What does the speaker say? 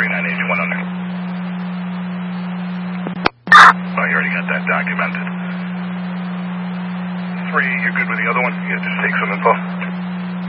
3981 on there. Oh, you already got that documented. 3, you're good with the other one? Yeah, just take some info.